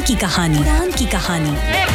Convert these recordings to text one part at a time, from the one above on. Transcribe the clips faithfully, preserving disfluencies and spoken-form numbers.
की कहानी उड़ान की कहानी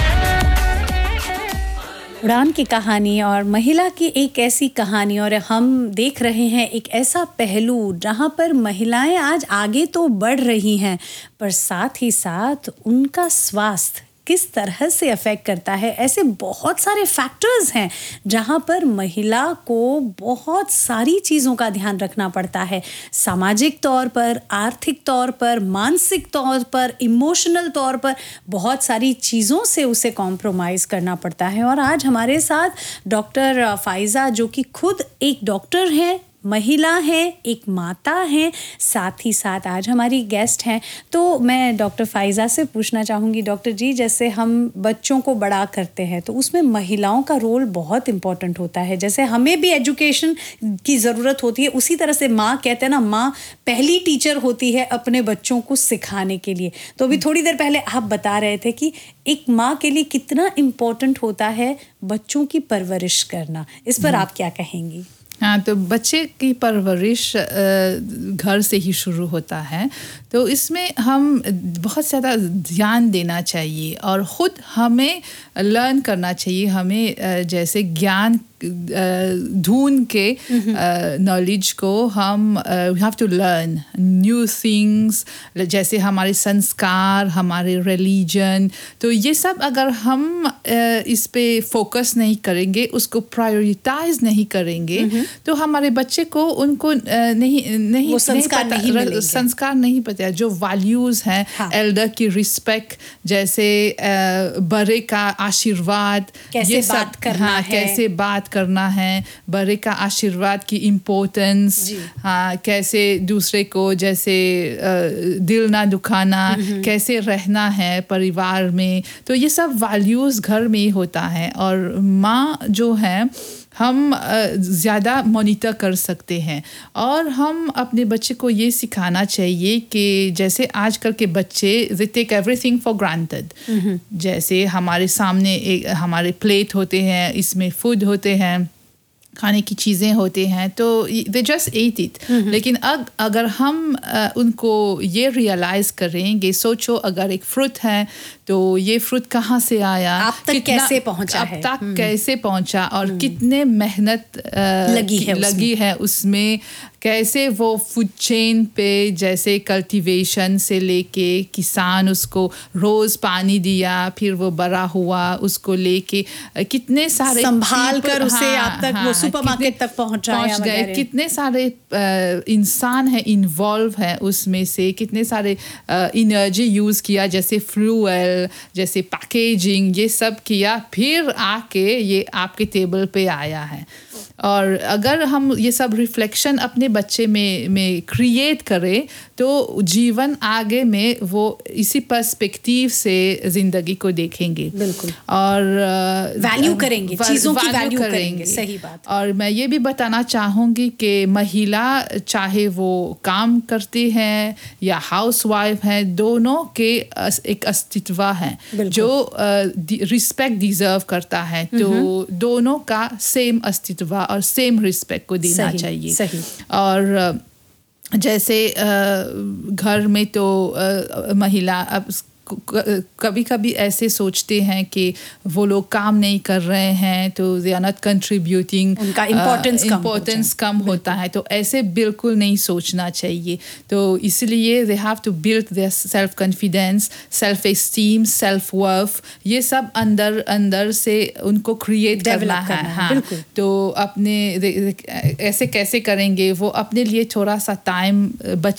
उड़ान की कहानी और महिला की एक ऐसी कहानी। और हम देख रहे हैं एक ऐसा पहलू जहां पर महिलाएं आज आगे तो बढ़ रही हैं, पर साथ ही साथ उनका स्वास्थ्य किस तरह से अफेक्ट करता है। ऐसे बहुत सारे फैक्टर्स हैं जहां पर महिला को बहुत सारी चीज़ों का ध्यान रखना पड़ता है, सामाजिक तौर पर, आर्थिक तौर पर, मानसिक तौर पर, इमोशनल तौर पर, बहुत सारी चीज़ों से उसे कॉम्प्रोमाइज़ करना पड़ता है। और आज हमारे साथ डॉक्टर फ़ाइज़ा, जो कि खुद एक डॉक्टर हैं, महिला हैं, एक माता हैं, साथ ही साथ आज हमारी गेस्ट हैं। तो मैं डॉक्टर फ़ाइज़ा से पूछना चाहूँगी, डॉक्टर जी, जैसे हम बच्चों को बड़ा करते हैं तो उसमें महिलाओं का रोल बहुत इम्पोर्टेंट होता है। जैसे हमें भी एजुकेशन की ज़रूरत होती है, उसी तरह से माँ, कहते हैं ना, माँ पहली टीचर होती है अपने बच्चों को सिखाने के लिए। तो अभी थोड़ी देर पहले आप बता रहे थे कि एक माँ के लिए कितना इम्पोर्टेंट होता है बच्चों की परवरिश करना। इस पर आप क्या कहेंगी? हाँ, तो बच्चे की परवरिश घर से ही शुरू होता है, तो इसमें हम बहुत ज़्यादा ध्यान देना चाहिए और ख़ुद हमें लर्न करना चाहिए। हमें जैसे ज्ञान ढूंढ के नॉलेज को हम we have to learn new things, जैसे हमारे संस्कार, हमारे रिलीजन। तो ये सब अगर हम इस पे फोकस नहीं करेंगे, उसको प्रायोरिटाइज नहीं करेंगे, तो हमारे बच्चे को उनको नहीं नहीं वो संस्कार नहीं, नहीं मिलेंगे। संस्कार नहीं पता, जो वैल्यूज़ हैं, हाँ। एल्डर की रिस्पेक्ट, जैसे बड़े का आशीर्वाद, कैसे ये बात सब, करना हाँ, है, कैसे बात करना है, बड़े का आशीर्वाद की इम्पोर्टेंस, हाँ, कैसे दूसरे को जैसे दिल ना दुखाना, कैसे रहना है परिवार में। तो ये सब वैल्यूज़ घर में ही होता है। और माँ जो है, हम ज़्यादा मॉनिटर कर सकते हैं और हम अपने बच्चे को ये सिखाना चाहिए कि जैसे आजकल के बच्चे they take everything for granted. जैसे हमारे सामने एक हमारे प्लेट होते हैं, इसमें फूड होते हैं, खाने की चीज़ें होते हैं, तो दे जस्ट एट इट। लेकिन अग, अगर हम uh, उनको ये रियलाइज़ करेंगे, सोचो अगर एक फ्रूट है तो ये फ्रूट कहाँ से आया, आप तक कैसे पहुँचा अब है, तक कैसे पहुँचा और कितने मेहनत uh, लगी है लगी उसमें। है उसमें, कैसे वो फूड चेन पे, जैसे कल्टीवेशन से लेके किसान उसको रोज़ पानी दिया, फिर वो बड़ा हुआ, उसको लेके कितने सारे संभाल कर उसे हाँ, आप तक हाँ, वो सुपरमार्केट तक पहुंचाया पहुंच गए, कितने सारे इंसान हैं इन्वॉल्व हैं उसमें से, कितने सारे एनर्जी यूज़ किया, जैसे फ्यूल, जैसे पैकेजिंग, ये सब किया, फिर आके ये आपके टेबल पे आया है। और अगर हम ये सब रिफ्लेक्शन अपने बच्चे में में क्रिएट करें तो जीवन आगे में वो इसी पर्सपेक्टिव से ज़िंदगी को देखेंगे। बिल्कुल। और वैल्यू करेंगे, चीज़ों की वैल्यू करेंगे, करेंगे। सही बात। और मैं ये भी बताना चाहूँगी कि महिला चाहे वो काम करती हैं या हाउसवाइफ हैं, दोनों के एक अस्तित्व है जो रिस्पेक्ट डिज़र्व करता है। तो दोनों का सेम अस्तित्व और सेम रिस्पेक्ट को देना सही, चाहिए। सही। और जैसे घर में तो महिला अब कभी कभी ऐसे सोचते हैं कि वो लोग काम नहीं कर रहे हैं तो दे आर नॉट कंट्रीब्यूटिंग, उनका इम्पोर्टेंस कम इम्पोर्टेंस कम होता है। तो ऐसे बिल्कुल नहीं सोचना चाहिए। तो इसलिए they have to build their self confidence, self esteem, self worth, ये सब अंदर अंदर से उनको क्रिएट करना है। हाँ, तो अपने ऐसे कैसे करेंगे, वो अपने लिए थोड़ा सा टाइम बच